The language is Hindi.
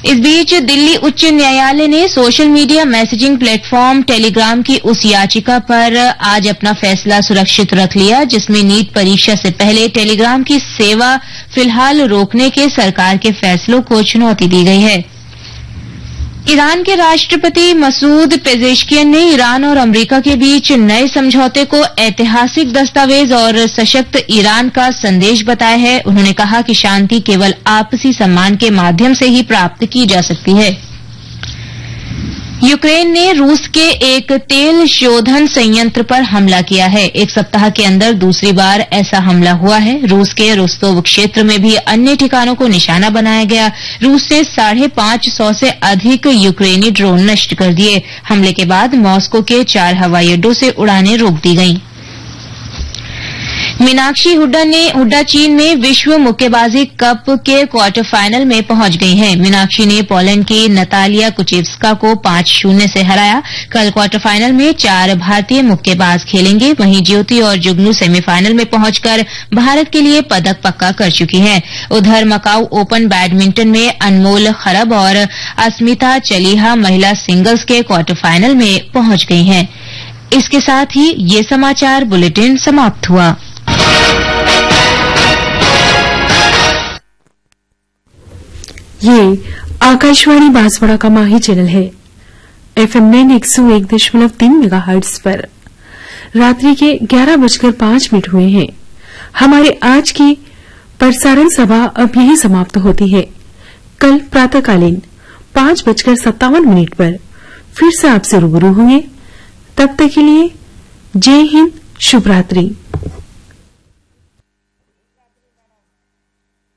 इस बीच दिल्ली उच्च न्यायालय ने social media messaging platform Telegram की उस याचिका पर आज अपना फैसला सुरक्षित रख लिया जिसमें नीट परीक्षा से पहले टेलीग्राम की सेवा फिलहाल रोकने के सरकार के फैसलों को चुनौती दी गई है। ईरान के राष्ट्रपति मसूद पेजेश्कियन ने ईरान और अमेरिका के बीच नए समझौते को ऐतिहासिक दस्तावेज और सशक्त ईरान का संदेश बताया है। उन्होंने कहा कि शांति केवल आपसी सम्मान के माध्यम से ही प्राप्त की जा सकती है। यूक्रेन ने रूस के एक तेल शोधन संयंत्र पर हमला किया है। एक सप्ताह के अंदर दूसरी बार ऐसा हमला हुआ है। रूस के रोस्तोव क्षेत्र में भी अन्य ठिकानों को निशाना बनाया गया। रूस ने 550 से अधिक यूक्रेनी ड्रोन नष्ट कर दिए। हमले के बाद मॉस्को के 4 हवाई अड्डों से उड़ानें रोक दी गईं। मीनाक्षी हुड्डा चीन में विश्व मुक्केबाजी कप के क्वार्टर फाइनल में पहुंच गई हैं। मीनाक्षी ने पोलैंड की नतालिया कुचेव्स्का को 5-0 से हराया। कल क्वार्टर फाइनल में 4 भारतीय मुक्केबाज खेलेंगे। वहीं ज्योति और जुगनू सेमीफाइनल में पहुंचकर भारत के लिए पदक पक्का कर चुकी हैं। उधर मकाऊ ओपन बैडमिंटन में अनमोल खरब और अस्मिता चलीहा महिला सिंगल्स के क्वार्टर फाइनल में पहुंच गई हैं। इसके साथ ही ये समाचार बुलेटिन समाप्त हुआ। ये आकाशवाणी बांसवाड़ा का माही चैनल है। FM 101.3 मेगाहर्ट्ज पर रात्रि के 11:05 हुए हैं। हमारे आज की प्रसारण सभा अब यही समाप्त होती है। कल प्रातःकालीन 5:57 पर फिर से आपसे रूबरू होंगे। तब तक के लिए जय हिंद, शुभ रात्रि।